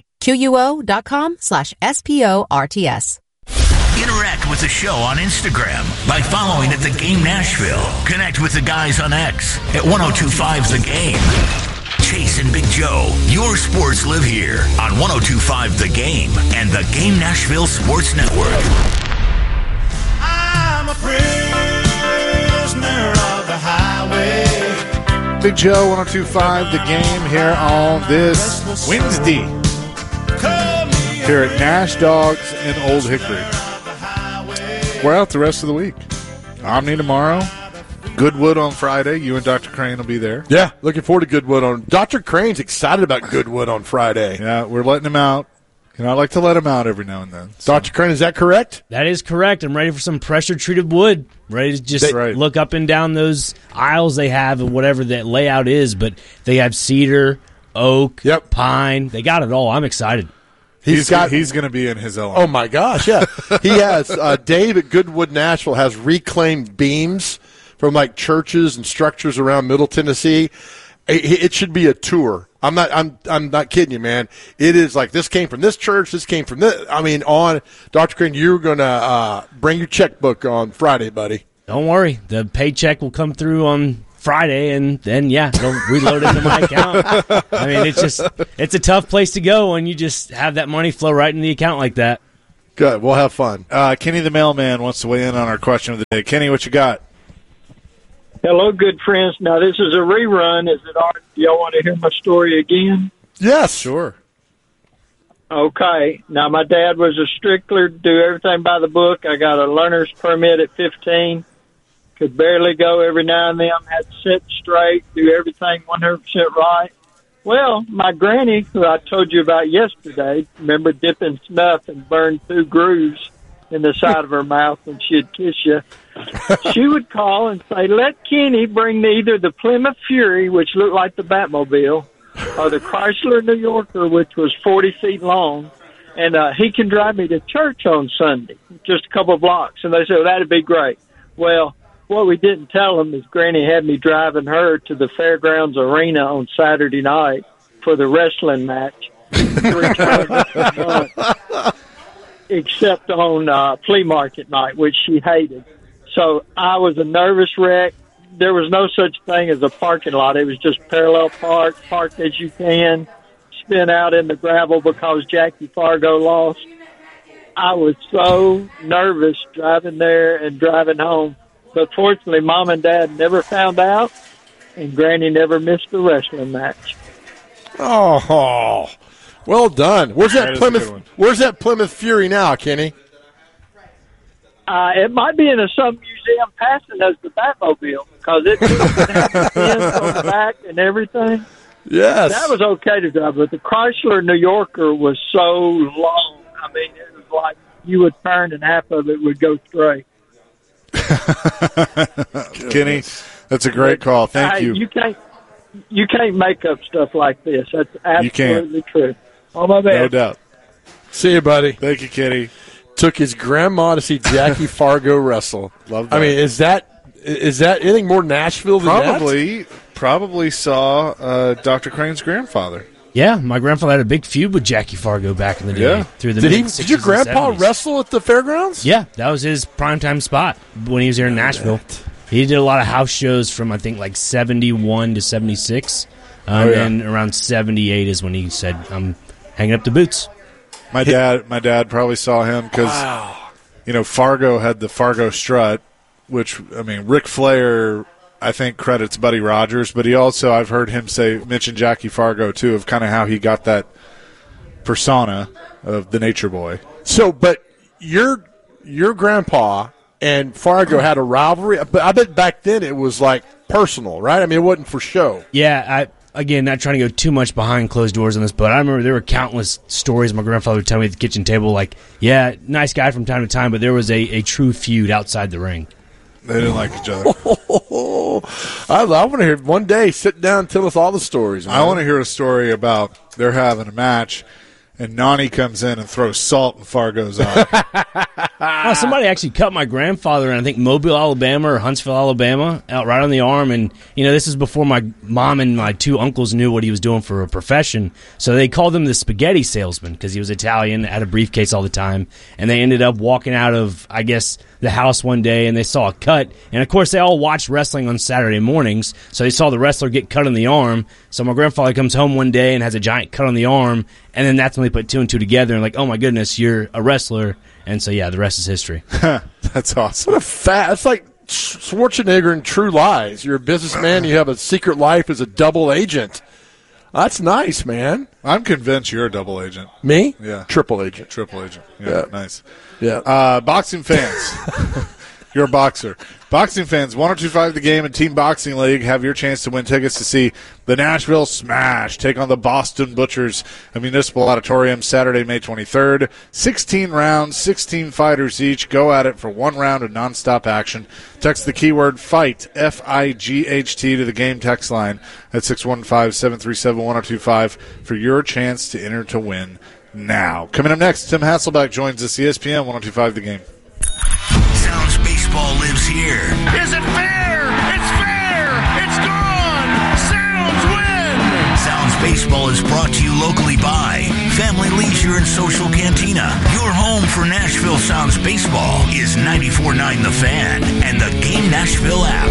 QUO.com/SPORTS. Interact with the show on Instagram by following at The Game Nashville. Connect with the guys on X at 1025 The Game. Chase and Big Joe, your sports live here on 1025 The Game and The Game Nashville Sports Network. I'm a prisoner of the highway. Big Joe, 1025 The Game here on this Wednesday here at Nash Dogs in Old Hickory. We're out the rest of the week. Omni tomorrow, Goodwood on Friday. You and Dr. Crane will be there. Yeah, looking forward to Goodwood. Dr. Crane's excited about Goodwood on Friday. Yeah, we're letting him out. You know, I like to let him out every now and then. So. Dr. Crane, is that correct? That is correct. I'm ready for some pressure-treated wood. Ready to just look up and down those aisles they have and whatever that layout is. But they have cedar, oak, pine. They got it all. I'm excited. He's going to be in his element. Oh, my gosh, yeah. He has Dave at Goodwood, Nashville, has reclaimed beams from, like, churches and structures around Middle Tennessee. It should be a tour. I'm not kidding you, man. It is like, this came from this church, this came from this. I mean, Dr. Crane, you're going to bring your checkbook on Friday, buddy. Don't worry. The paycheck will come through on Friday, and then, it'll reload into my account. I mean, it's a tough place to go when you just have that money flow right in the account like that. Good. We'll have fun. Kenny the mailman wants to weigh in on our question of the day. Kenny, what you got? Hello, good friends. Now, this is a rerun. Is it all? Do y'all want to hear my story again? Yes. Sure. Okay. Now, my dad was a stickler, do everything by the book. I got a learner's permit at 15. Could barely go every now and then. Had to sit straight, do everything 100% right. Well, my granny, who I told you about yesterday, remember dipping snuff and burned 2 grooves in the side of her mouth when she'd kiss you. She would call and say, let Kenny bring me either the Plymouth Fury, which looked like the Batmobile, or the Chrysler New Yorker, which was 40 feet long, and he can drive me to church on Sunday, just a couple of blocks. And they said, well, that'd be great. Well, what we didn't tell them is Granny had me driving her to the Fairgrounds Arena on Saturday night for the wrestling match 3 times a month, except on flea market night, which she hated. So I was a nervous wreck. There was no such thing as a parking lot. It was just parallel park as you can, spin out in the gravel because Jackie Fargo lost. I was so nervous driving there and driving home. But fortunately, Mom and Dad never found out, and Granny never missed the wrestling match. Oh, well done. Where's that Plymouth Fury now, Kenny? It might be in some museum passing as the Batmobile because it had pins on the back and everything. Yes. That was okay to drive, but the Chrysler New Yorker was so long. I mean, it was like you would turn and half of it would go straight. Kenny, that's a great call. Thank you. You can't make up stuff like this. That's absolutely true. All my best. No doubt. See you, buddy. Thank you, Kenny. Took his grandma to see Jackie Fargo wrestle. Love that. I mean, is that anything more Nashville than that? Probably saw Dr. Crane's grandfather. Yeah, my grandfather had a big feud with Jackie Fargo back in the day. Yeah. Through the Did your grandpa wrestle at the fairgrounds? Yeah, that was his primetime spot when he was here in Nashville. He did a lot of house shows from, I think, like 71 to 76. And then around 78 is when he said, I'm hanging up the boots. My dad probably saw him because, Fargo had the Fargo strut, which, I mean, Ric Flair, I think, credits Buddy Rogers, but he also, I've heard him mention Jackie Fargo, too, of kind of how he got that persona of the Nature Boy. So, but your grandpa and Fargo had a rivalry, but I bet back then it was, like, personal, right? I mean, it wasn't for show. Yeah, Again, not trying to go too much behind closed doors on this, but I remember there were countless stories my grandfather would tell me at the kitchen table, like, yeah, nice guy from time to time, but there was a true feud outside the ring. They didn't like each other. I want to hear one day, sit down and tell us all the stories. Man. I want to hear a story about they're having a match, and Nani comes in and throws salt in Fargo's eye. Somebody actually cut my grandfather in, I think, Mobile, Alabama or Huntsville, Alabama, out right on the arm. And, this is before my mom and my 2 uncles knew what he was doing for a profession. So they called him the spaghetti salesman because he was Italian, had a briefcase all the time. And they ended up walking out of, I guess, the house one day, and they saw a cut. And, of course, they all watched wrestling on Saturday mornings. So they saw the wrestler get cut on the arm. So my grandfather comes home one day and has a giant cut on the arm. And then that's when they put 2 and 2 together and like, oh, my goodness, you're a wrestler. And so, yeah, the rest is history. That's awesome. What a it's like Schwarzenegger in True Lies. You're a businessman. You have a secret life as a double agent. That's nice, man. I'm convinced you're a double agent. Me? Yeah. Triple agent. Triple agent. Yeah. Nice. Yeah. Boxing fans. You're a boxer. Boxing fans, 102.5 The Game and Team Boxing League have your chance to win tickets to see the Nashville Smash take on the Boston Butchers at Municipal Auditorium Saturday, May 23rd. 16 rounds, 16 fighters each. Go at it for 1 round of nonstop action. Text the keyword FIGHT, F-I-G-H-T, to the Game text line at 615-737-1025 for your chance to enter to win now. Coming up next, Tim Hasselbeck joins us, ESPN 102.5 The Game. Sounds Baseball lives here. Is it fair? It's fair. It's gone. Sounds win. Sounds Baseball is brought to you locally by Family Leisure and Social Cantina. Your home for Nashville Sounds Baseball is 94.9 The Fan and the Game Nashville app.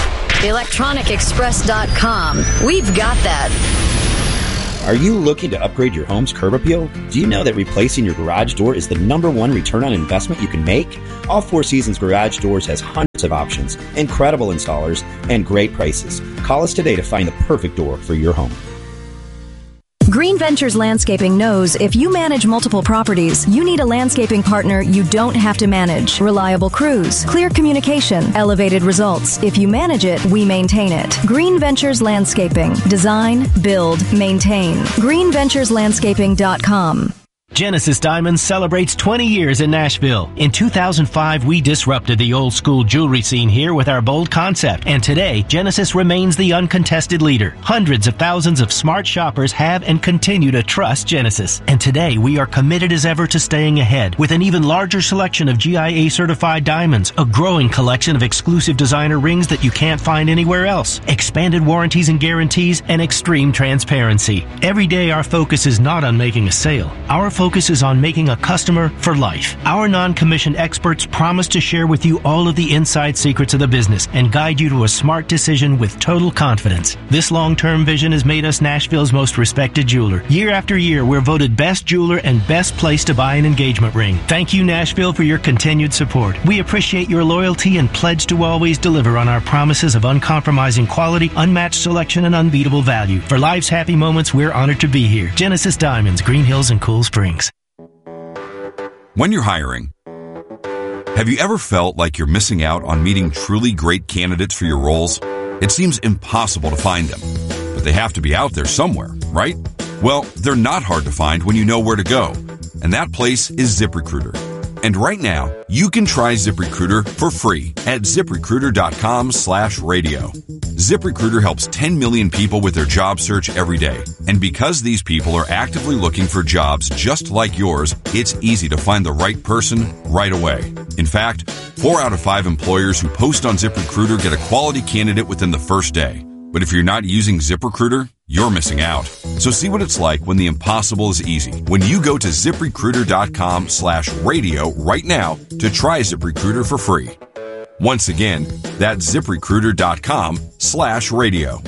ElectronicExpress.com. We've got that. Are you looking to upgrade your home's curb appeal? Do you know that replacing your garage door is the #1 return on investment you can make? All Four Seasons Garage Doors has hundreds of options, incredible installers, and great prices. Call us today to find the perfect door for your home. Green Ventures Landscaping knows if you manage multiple properties, you need a landscaping partner you don't have to manage. Reliable crews, clear communication, elevated results. If you manage it, we maintain it. Green Ventures Landscaping. Design, build, maintain. GreenVenturesLandscaping.com. Genesis Diamonds celebrates 20 years in Nashville. In 2005, we disrupted the old school jewelry scene here with our bold concept. And today, Genesis remains the uncontested leader. Hundreds of thousands of smart shoppers have and continue to trust Genesis. And today, we are committed as ever to staying ahead with an even larger selection of GIA certified diamonds, a growing collection of exclusive designer rings that you can't find anywhere else, expanded warranties and guarantees, and extreme transparency. Every day, our focus is not on making a sale. Our focus is on making a customer for life. Our non-commissioned experts promise to share with you all of the inside secrets of the business and guide you to a smart decision with total confidence. This long-term vision has made us Nashville's most respected jeweler. Year after year, we're voted best jeweler and best place to buy an engagement ring. Thank you, Nashville, for your continued support. We appreciate your loyalty and pledge to always deliver on our promises of uncompromising quality, unmatched selection, and unbeatable value. For life's happy moments, we're honored to be here. Genesis Diamonds, Green Hills and Cool Springs. When you're hiring, have you ever felt like you're missing out on meeting truly great candidates for your roles? It seems impossible to find them, but they have to be out there somewhere, right? Well, they're not hard to find when you know where to go, and that place is ZipRecruiter. And right now, you can try ZipRecruiter for free at ZipRecruiter.com/radio. ZipRecruiter helps 10 million people with their job search every day. And because these people are actively looking for jobs just like yours, it's easy to find the right person right away. In fact, 4 out of 5 employers who post on ZipRecruiter get a quality candidate within the first day. But if you're not using ZipRecruiter, you're missing out. So see what it's like when the impossible is easy. When you go to ZipRecruiter.com/radio right now to try ZipRecruiter for free. Once again, that's ZipRecruiter.com/radio.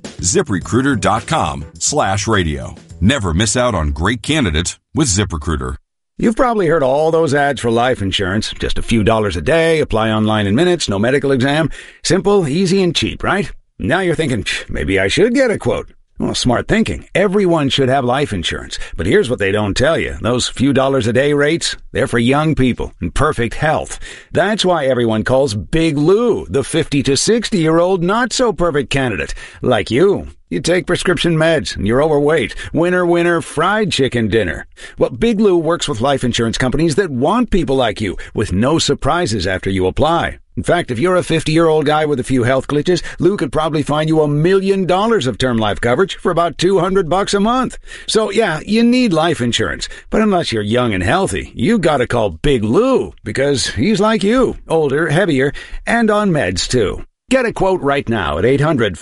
ZipRecruiter.com/radio. Never miss out on great candidates with ZipRecruiter. You've probably heard all those ads for life insurance. Just a few dollars a day, apply online in minutes, no medical exam. Simple, easy, and cheap, right? Now you're thinking, maybe I should get a quote. Well, smart thinking. Everyone should have life insurance. But here's what they don't tell you. Those few dollars a day rates, they're for young people in perfect health. That's why everyone calls Big Lou the 50 to 60-year-old not-so-perfect candidate. Like you. You take prescription meds and you're overweight. Winner, winner, fried chicken dinner. Well, Big Lou works with life insurance companies that want people like you with no surprises after you apply. In fact, if you're a 50-year-old guy with a few health glitches, Lou could probably find you $1 million of term life coverage for about $200 a month. So yeah, you need life insurance. But unless you're young and healthy, you gotta call Big Lou because he's like you, older, heavier, and on meds too. Get a quote right now at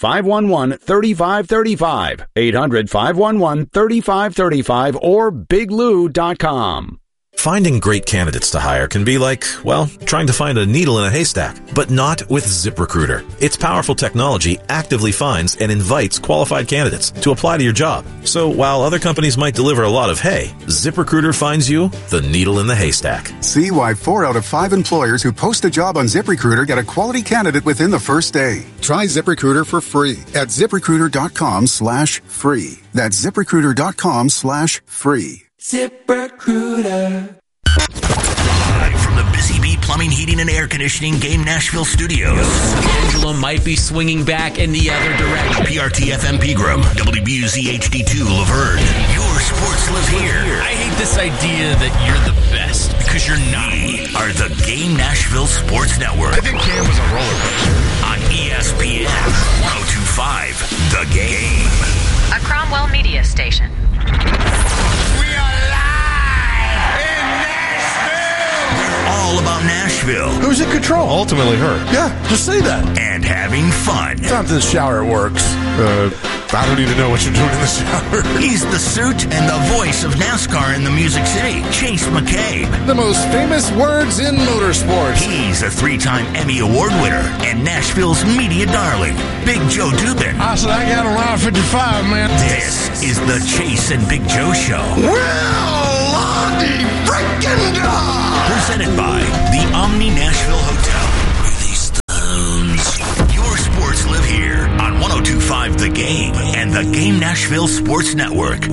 800-511-3535, 800-511-3535, or biglou.com. Finding great candidates to hire can be like, well, trying to find a needle in a haystack, but not with ZipRecruiter. Its powerful technology actively finds and invites qualified candidates to apply to your job. So while other companies might deliver a lot of hay, ZipRecruiter finds you the needle in the haystack. See why 4 out of 5 employers who post a job on ZipRecruiter get a quality candidate within the first day. Try ZipRecruiter for free at ZipRecruiter.com/free. That's ZipRecruiter.com/free. ZipRecruiter. Live from the Busy Bee Plumbing, Heating, and Air Conditioning Game Nashville Studios. Angela might be swinging back in the other direction. PRT FM Pegram, WBUZ HD2 Laverne. Your sports live here. I hate this idea that you're the best because you're not. We are the Game Nashville Sports Network. I think Cam was a roller coaster. On ESPN 102.5 The Game. A Cromwell Media Station. We are live all about Nashville. Who's in control? Ultimately her. Yeah, just say that. And having fun. Sometimes in the shower it works. I don't need to know what you're doing in the shower. He's the suit and the voice of NASCAR in the Music City, Chase McCabe. The most famous words in motorsports. He's a 3-time Emmy Award winner and Nashville's media darling, Big Joe Dubin. I said, I got around 55, man. This is the Chase and Big Joe Show. Well, Lottie freaking dog! Presented by the Omni Nashville Hotel. Your sports live here on 102.5 The Game and the Game Nashville Sports Network.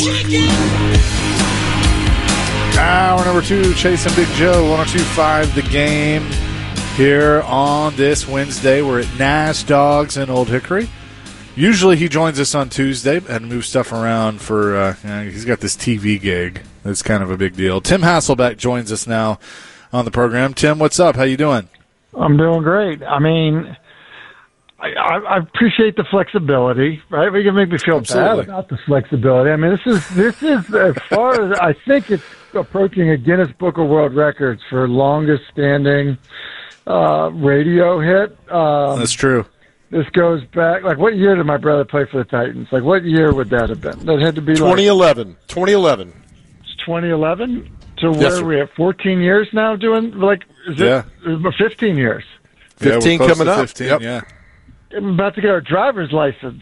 Hour number 2, Chase and Big Joe, 102.5 The Game. Here on this Wednesday, we're at Nash Dogs in Old Hickory. Usually he joins us on Tuesday and moves stuff around for, he's got this TV gig. That's kind of a big deal. Tim Hasselbeck joins us now on the program. Tim, what's up? How you doing? I'm doing great. I mean, I appreciate the flexibility, right? You can make me feel bad about the flexibility. I mean, this is as far as I think it's approaching a Guinness Book of World Records for longest standing radio hit. That's true. This goes back, like, what year did my brother play for the Titans? Like, what year would that have been? That had to be 2011. 2011. It's 2011? So where are we at? 14 years now doing, like, is it 15 years? 15 coming up. 15, yep. Yeah. I'm about to get our driver's license.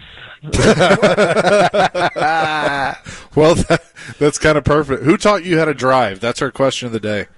Well, that's kind of perfect. Who taught you how to drive? That's our question of the day.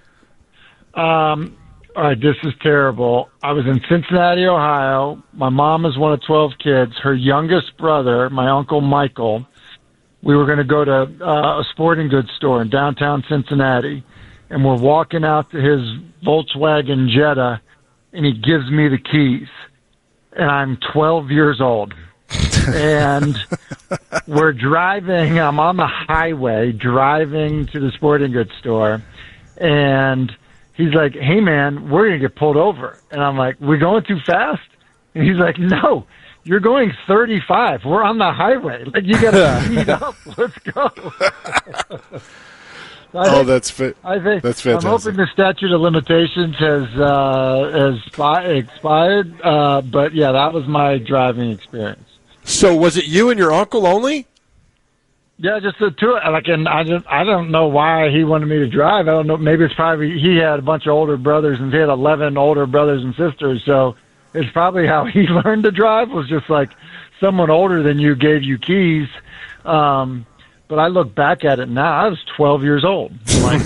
All right, this is terrible. I was in Cincinnati, Ohio. My mom is one of 12 kids. Her youngest brother, my Uncle Michael, we were going to go to a sporting goods store in downtown Cincinnati, and we're walking out to his Volkswagen Jetta, and he gives me the keys. And I'm 12 years old. And we're driving. I'm on the highway driving to the sporting goods store, and he's like, "Hey, man, we're going to get pulled over." And I'm like, "We're going too fast?" And he's like, "No, you're going 35. We're on the highway. Like, you got to speed up. Let's go." That's fit. I think that's fantastic. I'm hoping the statute of limitations has expired. But yeah, that was my driving experience. So was it you and your uncle only? Yeah, just the two. Like, and I don't know why he wanted me to drive. I don't know. Maybe it's probably he had a bunch of older brothers, and he had 11 older brothers and sisters. So it's probably how he learned to drive, was just like someone older than you gave you keys. But I look back at it now. I was 12 years old. Like,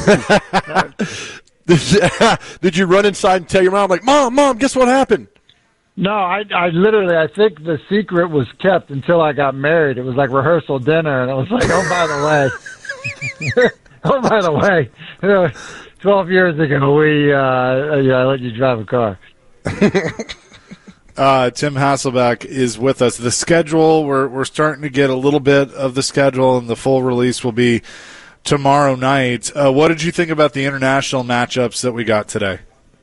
did you run inside and tell your mom, like, Mom, guess what happened? No, I literally, I think the secret was kept until I got married. It was like rehearsal dinner, and it was like, oh, by the way, 12 years ago, I let you drive a car. Tim Hasselbeck is with us. The schedule, we're starting to get a little bit of the schedule, and the full release will be tomorrow night. What did you think about the international matchups that we got today?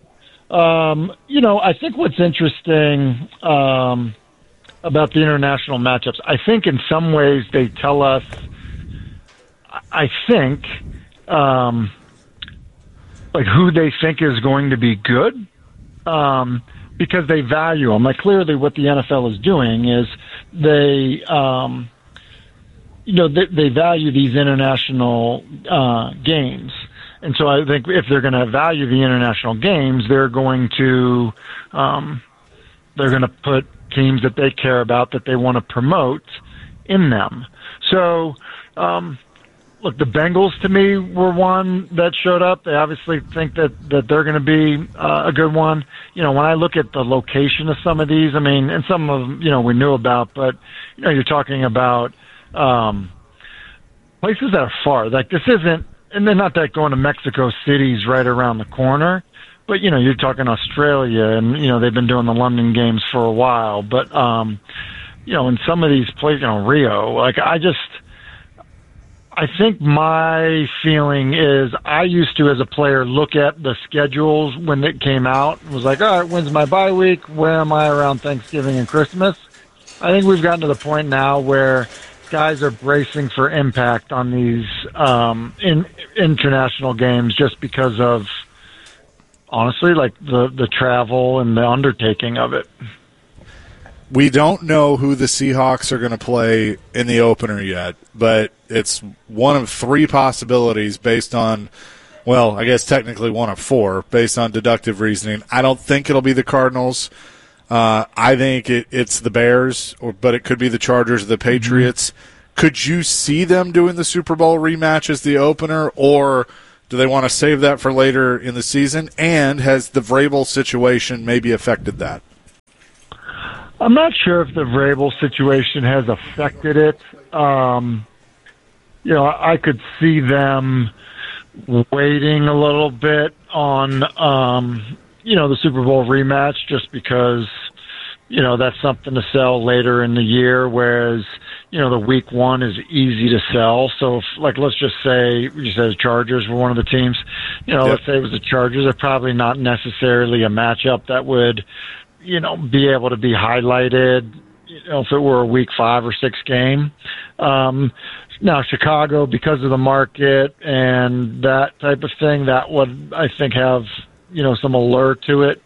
I think what's interesting about the international matchups, I think in some ways they tell us, I think, like who they think is going to be good. Because they value them. Like, clearly what the NFL is doing is they value these international games. And so I think if they're going to value the international games, they're going to put teams that they care about, that they want to promote, in them. So, look, the Bengals to me were one that showed up. They obviously think that they're going to be a good one. When I look at the location of some of these, I mean, and some of them, we knew about, but, you're talking about places that are far. Like, this isn't, and they're not that going to Mexico City's right around the corner, but, you're talking Australia, and, they've been doing the London games for a while. But, in some of these places, Rio, like, I think my feeling is I used to, as a player, look at the schedules when it came out. It was like, all right, when's my bye week? Where am I around Thanksgiving and Christmas? I think we've gotten to the point now where guys are bracing for impact on these international games just because of honestly, like the travel and the undertaking of it. We don't know who the Seahawks are going to play in the opener yet, but it's one of three possibilities based on, well, I guess technically one of four based on deductive reasoning. I don't think it'll be the Cardinals. I think it's the Bears, but it could be the Chargers or the Patriots. Could you see them doing the Super Bowl rematch as the opener, or do they want to save that for later in the season? And has the Vrabel situation maybe affected that? I'm not sure if the Vrabel situation has affected it. I could see them waiting a little bit on, the Super Bowl rematch just because, that's something to sell later in the year, whereas, the week one is easy to sell. So, if, let's just say you said the Chargers were one of the teams. Let's say it was the Chargers. They're probably not necessarily a matchup that would – be able to be highlighted, if it were a week 5 or 6 game. Now, Chicago, because of the market and that type of thing, that would, I think, have, some allure to it.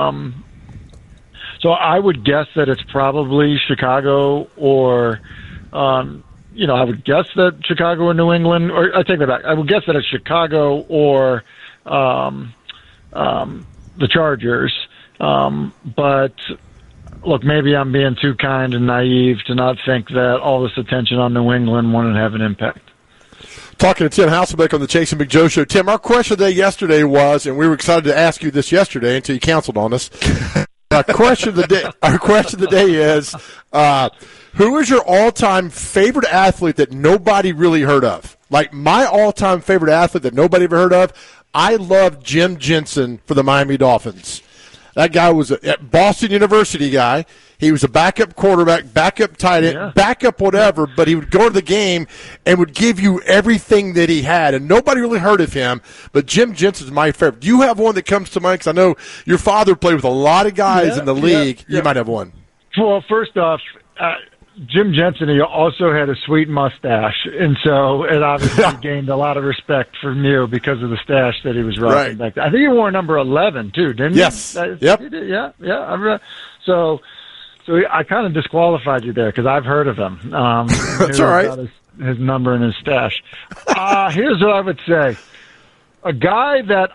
So I would guess that it's probably Chicago or, I would guess that Chicago or New England, or I take that back. I would guess that it's Chicago or the Chargers. But look, maybe I'm being too kind and naive to not think that all this attention on New England wouldn't have an impact. Talking to Tim Hasselbeck on the Chase and Big Joe Show. Tim, our question of the day yesterday was, and we were excited to ask you this yesterday until you canceled on us. Our question of the day is, who is your all-time favorite athlete that nobody really heard of? Like my all-time favorite athlete that nobody ever heard of, I love Jim Jensen for the Miami Dolphins. That guy was a Boston University guy. He was a backup quarterback, backup tight end, backup whatever, but he would go to the game and would give you everything that he had, and nobody really heard of him, but Jim Jensen's my favorite. Do you have one that comes to mind? Because I know your father played with a lot of guys in the league. You might have one. Well, first off, Jim Jensen, he also had a sweet mustache, and so it obviously gained a lot of respect from you because of the stash that he was rocking back then. I think he wore number 11 too, didn't he? Yes. Yep. He did. Yeah. So I kind of disqualified you there because I've heard of him. That's all right. His number and his stash. Here's what I would say: a guy that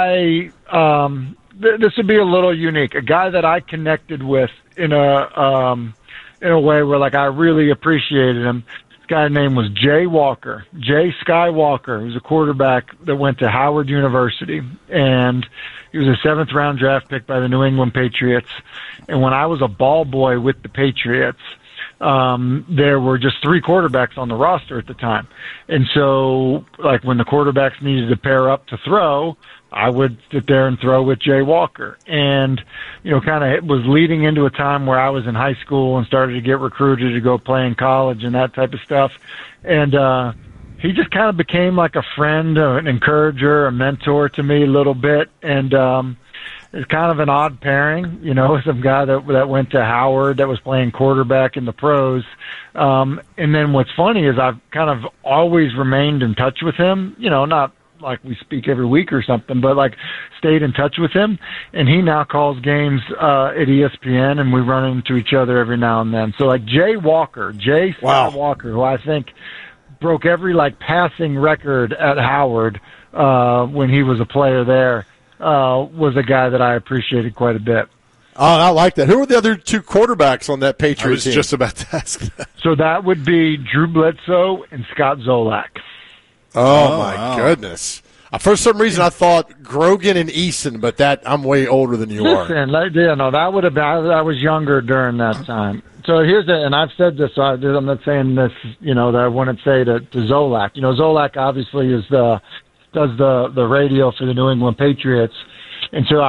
this would be a little unique. A guy that I connected with in a way where, I really appreciated him. This guy's name was Jay Walker. Jay Skywalker. He was a quarterback that went to Howard University, and he was a 7th-round draft pick by the New England Patriots. And when I was a ball boy with the Patriots, there were just 3 quarterbacks on the roster at the time. And so, when the quarterbacks needed to pair up to throw, I would sit there and throw with Jay Walker. And, it was leading into a time where I was in high school and started to get recruited to go play in college and that type of stuff. And he just kind of became like a friend, an encourager, a mentor to me a little bit. And it's kind of an odd pairing, some guy that went to Howard that was playing quarterback in the pros. And then what's funny is I've kind of always remained in touch with him, not like we speak every week or something, but stayed in touch with him. And he now calls games at ESPN, and we run into each other every now and then. So Jay Walker, Walker, who I think broke every passing record at Howard when he was a player there, was a guy that I appreciated quite a bit. Oh, I like that. Who were the other 2 quarterbacks on that Patriots team? I was just about to ask that. So that would be Drew Bledsoe and Scott Zolak. Oh, my goodness. For some reason, I thought Grogan and Eason, but I'm way older than you are. That would have been, I was younger during that time. So and I've said this, so I'm not saying this, that I wouldn't say to Zolak. Zolak obviously does the radio for the New England Patriots. And so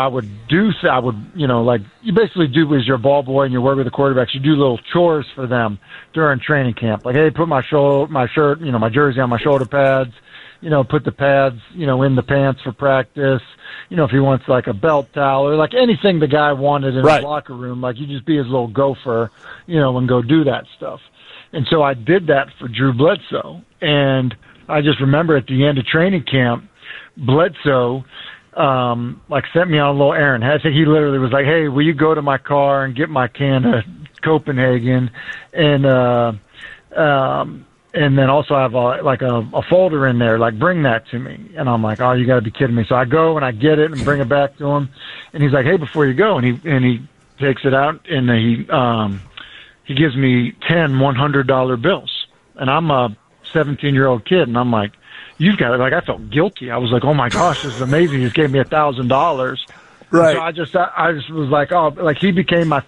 you basically do as your ball boy and you work with the quarterbacks, you do little chores for them during training camp. Hey, put my shirt, my jersey on my shoulder pads, put the pads, in the pants for practice. If he wants a belt towel or anything the guy wanted in his locker room, you just be his little gopher, and go do that stuff. And so I did that for Drew Bledsoe. And I just remember at the end of training camp, Bledsoe like sent me on a little errand. I think he literally was like, "Hey, will you go to my car and get my can to Copenhagen?" And then also I have a folder in there, like, bring that to me. And I'm like, oh, you got to be kidding me. So I go and I get it and bring it back to him. And he's like, hey, before you go, and he takes it out and he gives me 10 $100 bills. And I'm a 17-year-old kid, and I'm like, you've got it. Like, I felt guilty. I was like, oh my gosh, this is amazing. He just gave me $1,000. Right. So I just was like, oh, like, he became my